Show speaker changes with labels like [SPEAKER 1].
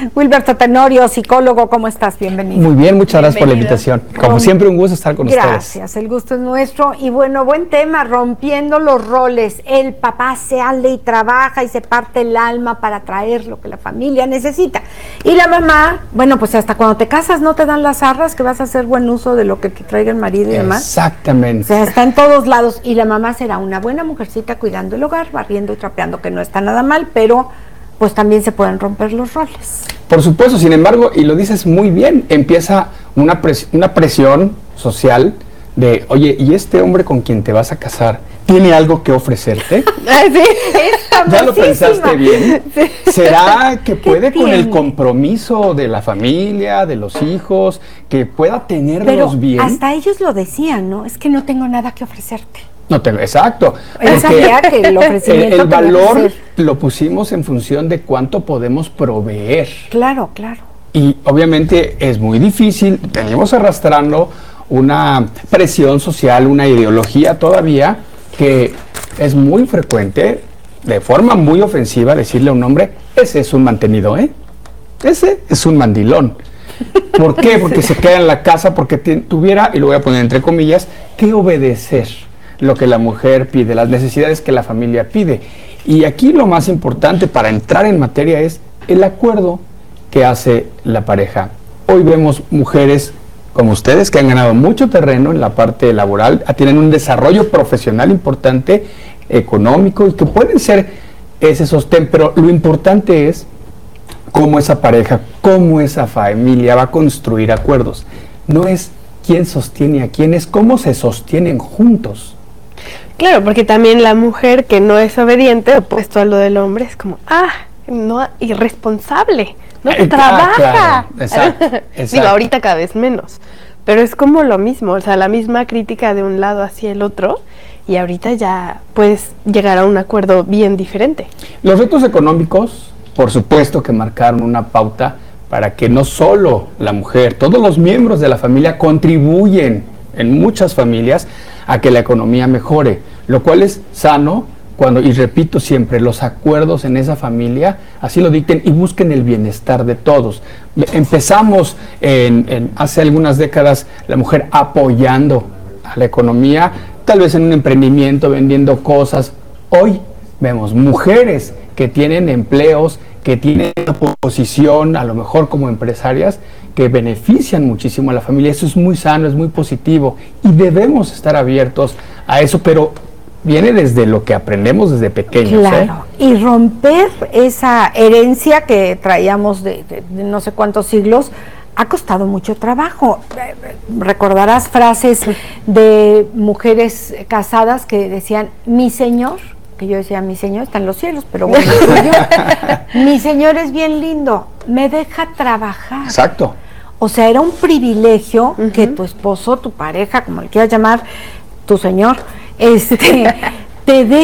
[SPEAKER 1] Wilberto Tenorio, psicólogo, ¿cómo estás? Bienvenido.
[SPEAKER 2] Muy bien, muchas gracias por la invitación. Como siempre, un gusto estar con ustedes.
[SPEAKER 1] Gracias, el gusto es nuestro. Y bueno, buen tema, rompiendo los roles. El papá sale y trabaja y se parte el alma para traer lo que la familia necesita. Y la mamá, bueno, pues hasta cuando te casas no te dan las arras que vas a hacer buen uso de lo que te traiga el marido y demás.
[SPEAKER 2] Exactamente.
[SPEAKER 1] O sea, está en todos lados. Y la mamá será una buena mujercita cuidando el hogar, barriendo y trapeando, que no está nada mal, pero pues también se pueden romper los roles.
[SPEAKER 2] Por supuesto, sin embargo, y lo dices muy bien, empieza una presión social de, oye, ¿y este hombre con quien te vas a casar tiene algo que ofrecerte?
[SPEAKER 1] Sí,
[SPEAKER 2] ¿Ya lo pensaste bien?
[SPEAKER 1] Sí.
[SPEAKER 2] ¿Será que puede con el compromiso de la familia, de los hijos, que pueda tenerlos
[SPEAKER 1] pero
[SPEAKER 2] bien?
[SPEAKER 1] Hasta ellos lo decían, ¿no? Es que no tengo nada que ofrecerte.
[SPEAKER 2] No tengo, exacto.
[SPEAKER 1] Él sabía que el ofrecimiento
[SPEAKER 2] el valor lo pusimos en función de cuánto podemos proveer.
[SPEAKER 1] Claro, claro.
[SPEAKER 2] Y obviamente es muy difícil, venimos arrastrando una presión social, una ideología todavía que es muy frecuente, de forma muy ofensiva, decirle a un hombre, ese es un mantenido, ¿eh? Ese es un mandilón. ¿Por qué? Porque se queda en la casa, porque tuviera, y lo voy a poner entre comillas, que obedecer lo que la mujer pide, las necesidades que la familia pide. Y aquí lo más importante para entrar en materia es el acuerdo que hace la pareja. Hoy vemos mujeres como ustedes que han ganado mucho terreno en la parte laboral, tienen un desarrollo profesional importante, económico, y que pueden ser ese sostén, pero lo importante es cómo esa pareja, cómo esa familia va a construir acuerdos. No es quién sostiene a quién, es cómo se sostienen juntos.
[SPEAKER 3] Claro, porque también la mujer que no es obediente, opuesto a lo del hombre, es como, no, irresponsable, no trabaja.
[SPEAKER 2] Claro, exacto.
[SPEAKER 3] Digo, ahorita cada vez menos, pero es como lo mismo, o sea, la misma crítica de un lado hacia el otro, y ahorita ya puedes llegar a un acuerdo bien diferente.
[SPEAKER 2] Los retos económicos, por supuesto que marcaron una pauta para que no solo la mujer, todos los miembros de la familia contribuyen en muchas familias a que la economía mejore, lo cual es sano cuando, y repito siempre, los acuerdos en esa familia así lo dicten y busquen el bienestar de todos. Empezamos hace algunas décadas la mujer apoyando a la economía, tal vez en un emprendimiento, vendiendo cosas. Hoy vemos mujeres que tienen empleos, que tienen una posición, a lo mejor como empresarias, que benefician muchísimo a la familia. Eso es muy sano, es muy positivo y debemos estar abiertos a eso, pero viene desde lo que aprendemos desde pequeños.
[SPEAKER 1] Claro, y romper esa herencia que traíamos de no sé cuántos siglos ha costado mucho trabajo. Recordarás frases de mujeres casadas que decían, mi señor, que yo decía, mi señor está en los cielos, pero bueno, mi señor es bien lindo, me deja trabajar.
[SPEAKER 2] Exacto.
[SPEAKER 1] O sea, era un privilegio que tu esposo, tu pareja, como le quieras llamar, tu señor, te dé